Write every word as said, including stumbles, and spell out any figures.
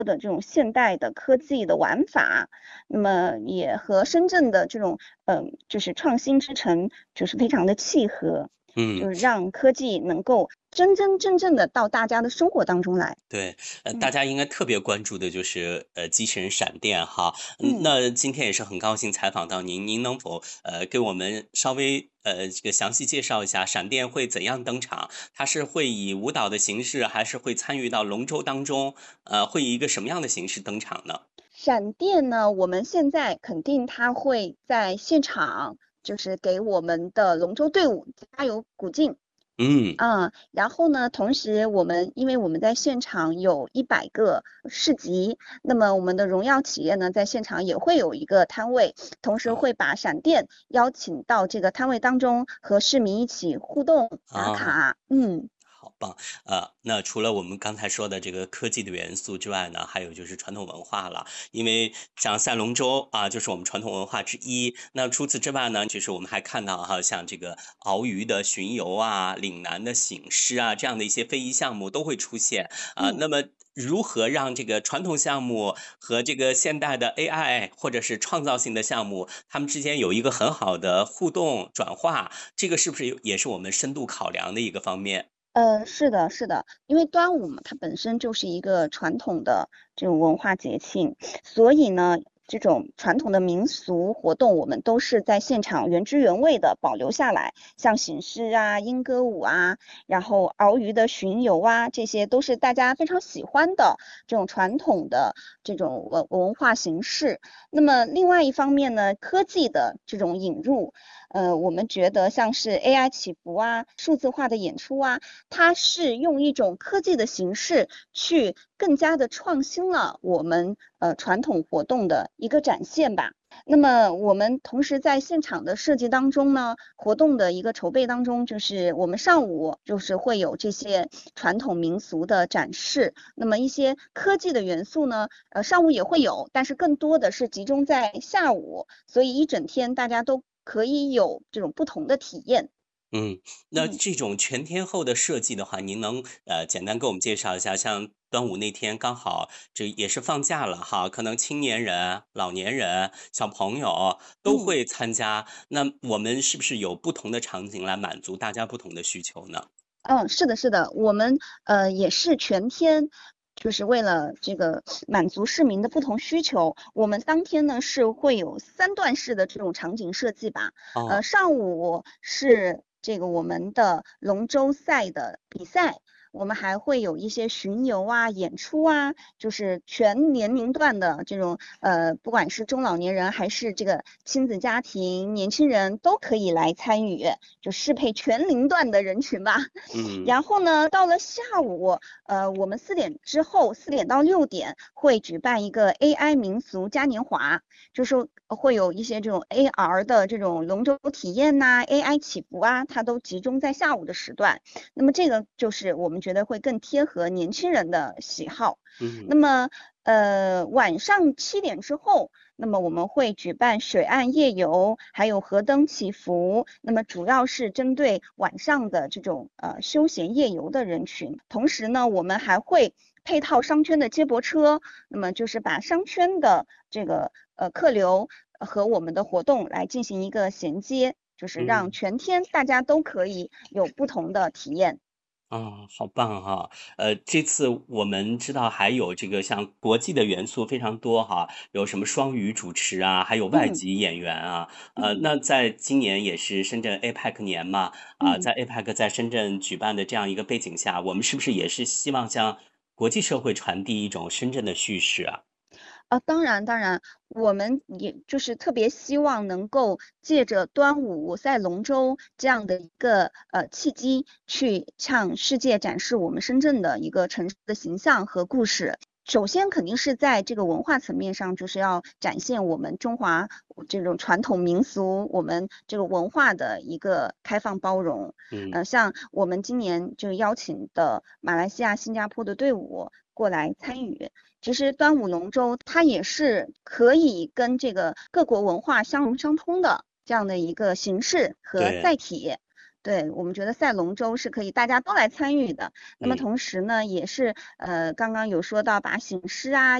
的这种现代的科技的玩法，那么也和深圳的这种嗯、呃就是创新之城就是非常的契合，就嗯。 是让科技能够真真正正的到大家的生活当中来。 对，呃，大嗯家应该特别关注的就是呃机器人闪电哈。嗯， 嗯。 那今天也是很高兴采访到您，您能否呃给我们稍微呃这个详细介绍一下闪电会怎样登场？它是会以舞蹈的形式，还是会参与到龙舟当中？呃，会以一个什么样的形式登场呢？ 闪电呢，我们现在肯定它会在现场，就是给我们的龙舟队伍加油鼓劲。 嗯。 嗯，然后呢，同时我们因为我们在现场有一百个市集，那么我们的荣耀企业呢，在现场也会有一个摊位，同时啊会把闪电邀请到这个摊位当中，和市民一起互动打啊。 卡。嗯。 好棒！呃，那除了我们刚才说的这个科技的元素之外呢，还有就是传统文化了。因为像赛龙舟啊，就是我们传统文化之一。那除此之外呢，就是我们还看到哈，像这个鳌鱼的巡游啊、岭南的醒狮啊，这样的一些非遗项目都会出现啊。 嗯。 那么如何让这个传统项目和这个现代的 A I 或者是创造性的项目，它们之间有一个很好的互动转化，这个是不是也是我们深度考量的一个方面？ 呃，是的，是的，因为端午嘛，它本身就是一个传统的这种文化节庆，所以呢，这种传统的民俗活动，我们都是在现场原汁原味的保留下来，像醒狮啊、莺歌舞啊，然后鳌鱼的巡游啊，这些都是大家非常喜欢的这种传统的这种文文化形式。那么另外一方面呢，科技的这种引入，呃，我们觉得像是 A I 起伏啊、数字化的演出啊。它是用一种科技的形式去更加的创新了我们呃传统活动的一个展现吧。那么我们同时在现场的设计当中呢，活动的一个筹备当中，就是我们上午就是会有这些传统民俗的展示，那么一些科技的元素呢，呃上午也会有，但是更多的是集中在下午，所以一整天大家都可以有这种不同的体验。 嗯，那嗯。 这种全天候的设计的话，您能呃简单给我们介绍一下，像端午那天刚好这也是放假了哈，可能青年人、老年人、小朋友都嗯。 会参加，那我们是不是有不同的场景来满足大家不同的需求呢？ 嗯，是的，是的，我们呃也是全天，就是为了这个满足市民的不同需求，我们当天呢是会有三段式的这种场景设计吧。呃， 哦。 上午是这个我们的龙舟赛的比赛，我们还会有一些巡游啊、演出啊，就是全年龄段的这种呃，不管是中老年人还是这个亲子家庭、年轻人都可以来参与，就适配全龄段的人群吧。 嗯。 然后呢，到了下午，呃，我们四点之后，四点到六点会举办一个 A I 民俗嘉年华，就是会有一些这种 A R 的这种龙舟体验呐、A I 起伏啊，它都集中在下午的时段。那么这个就是我们觉得会更贴合年轻人的喜好。 嗯。 那么呃，晚上七点之后，那么我们会举办水岸夜游，还有河灯祈福，那么主要是针对晚上的这种呃休闲夜游的人群。同时呢，我们还会配套商圈的接驳车，那么就是把商圈的这个呃客流和我们的活动来进行一个衔接，就是让嗯。 全天大家都可以有不同的体验。 啊，好棒哈！呃，这次我们知道还有这个像国际的元素非常多哈，有什么双语主持啊，还有外嗯籍演员啊。呃， 嗯那在今年也是深圳 A P E C 年嘛，啊， 嗯。 在 A P E C 在深圳举办的这样一个背景下，我们是不是也是希望向国际社会传递一种深圳的叙事啊？ 啊，当然当然，我们也就是特别希望能够借着端午赛龙舟这样的一个呃契机，去向世界展示我们深圳的一个城市的形象和故事。首先肯定是在这个文化层面上，就是要展现我们中华这种传统民俗，我们这个文化的一个开放包容。 嗯。 呃，像我们今年就邀请的马来西亚、新加坡的队伍过来参与。其实端午龙舟它也是可以跟这个各国文化相融相通的这样的一个形式和对。 载体。 对，我们觉得赛龙舟是可以大家都来参与的。那么嗯。 同时呢，也是呃刚刚有说到把醒狮啊。